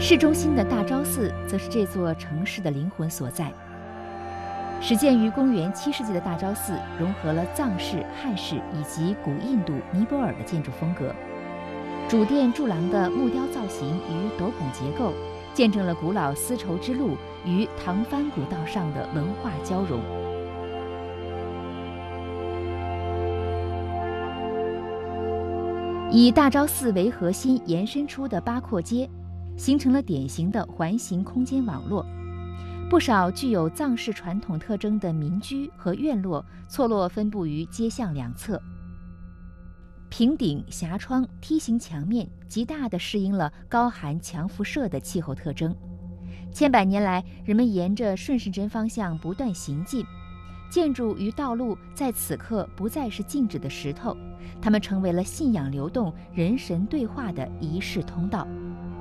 市中心的大昭寺则是这座城市的灵魂所在。始建于公元7世纪的大昭寺融合了藏式、汉式以及古印度、尼泊尔的建筑风格。主殿柱廊的木雕造型与斗拱结构，见证了古老丝绸之路与唐蕃古道上的文化交融。以大昭寺为核心延伸出的八廓街，形成了典型的环形空间网络。不少具有藏式传统特征的民居和院落错落分布于街巷两侧，平顶、狭窗、梯形墙面极大地适应了高寒强辐射的气候特征。千百年来，人们沿着顺时针方向不断行进，建筑与道路在此刻不再是静止的石头，它们成为了信仰流动、人神对话的仪式通道。